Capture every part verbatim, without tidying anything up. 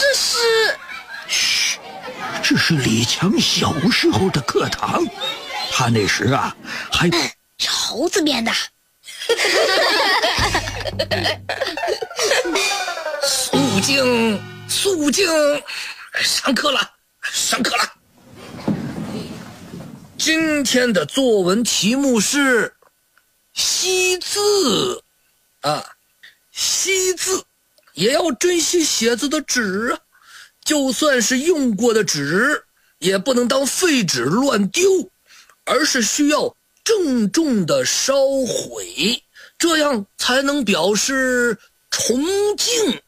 这是…… 嘘，这是李强小时候的课堂，他那时啊还…… 是猴子编的。 肃静，肃静，上课了，上课了。今天的作文题目是惜字啊，惜字也要珍惜写字的纸啊，就算是用过的纸也不能当废纸乱丢，而是需要郑重的烧毁，这样才能表示崇敬。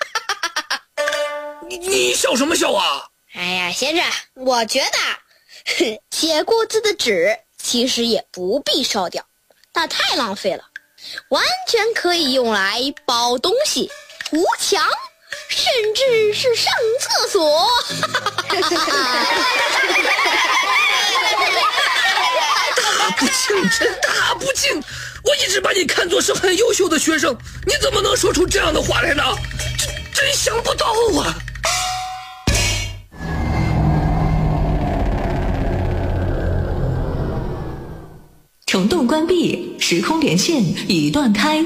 你你笑什么笑啊？ 哎呀，先生，我觉得写过字的纸其实也不必烧掉，那太浪费了，完全可以用来包东西、涂墙，甚至是上厕所。 大不敬，真大不敬！我一直把你看作是很优秀的学生，你怎么能说出这样的话来呢？真真想不到啊！ 虫洞关闭，时空连线已断开。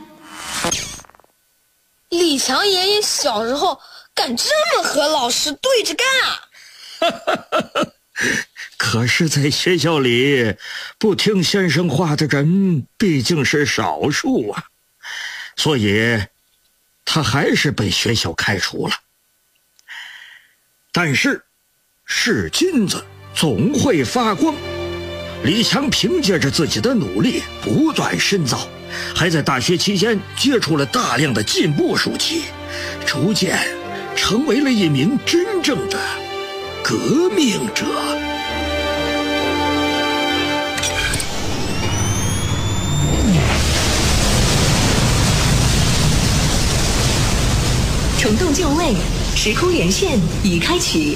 李强爷爷小时候敢这么和老师对着干啊！ 可是在学校里不听先生话的人毕竟是少数啊，所以他还是被学校开除了。但是是金子总会发光，李强凭借着自己的努力不断深造，还在大学期间接触了大量的进步书籍，逐渐成为了一名真正的革命者。 虫洞就位，时空连线已开启。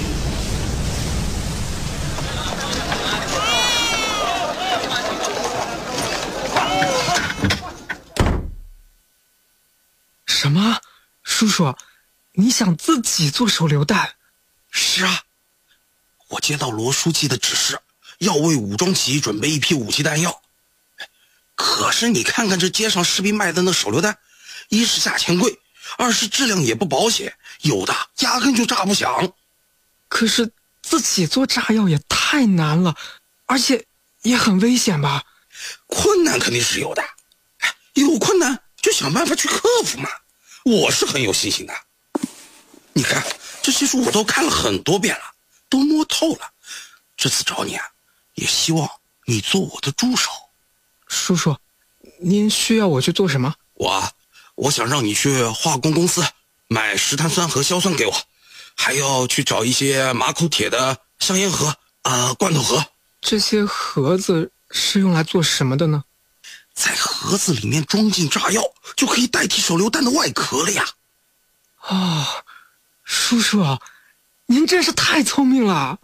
什么？叔叔，你想自己做手榴弹？ 是啊，我接到罗书记的指示，要为武装起义准备一批武器弹药。可是你看看这街上士兵卖的那手榴弹，一是价钱贵，二是质量也不保险，有的压根就炸不响。 可是自己做炸药也太难了，而且也很危险吧？ 困难肯定是有的，有困难就想办法去克服嘛。我是很有信心的。你看这些书我都看了很多遍了，都摸透了。这次找你啊，也希望你做我的助手。 叔叔，您需要我去做什么？ 我我想让你去化工公司买石碳酸和硝酸给我，还要去找一些马口铁的香烟盒啊、呃、罐头盒。 这些盒子是用来做什么的呢？ 在盒子里面装进炸药，就可以代替手榴弹的外壳了呀。 哦，叔叔，您真是太聪明了。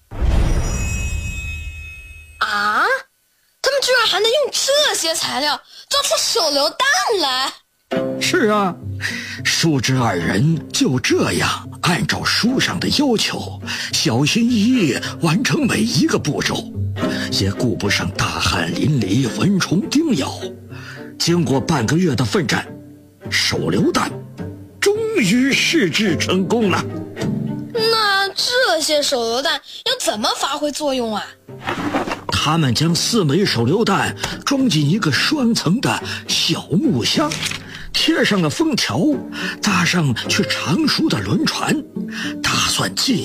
啊，他们居然还能用这些材料做出手榴弹来。 是啊，叔侄二人就这样按照书上的要求，小心翼翼完成每一个步骤，也顾不上大汗淋漓、蚊虫叮咬。经过半个月的奋战，手榴弹终于试制成功了。 那这些手榴弹要怎么发挥作用啊？ 他们将四枚手榴弹装进一个双层的小木箱，贴上了封条，搭上去常熟的轮船，打算进